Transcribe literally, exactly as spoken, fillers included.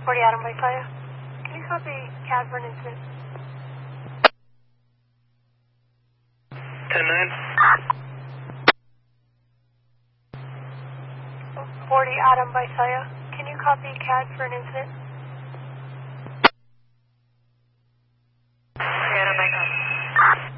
forty Adam Visalia. Can you copy C A D for an incident? ten nine. forty Adam Visalia. Can you copy C A D for an incident?